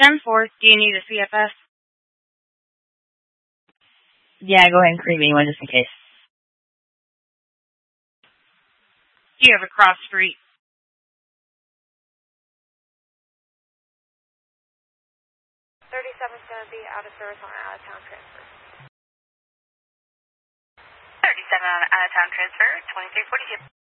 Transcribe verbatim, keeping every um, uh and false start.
ten four, do you need a C F S? Yeah, go ahead and create me one just in case. Do you have a cross street? thirty-seven's going to be out of service on out-of-town transfer. thirty-seven on out-of-town transfer, twenty-three forty-two.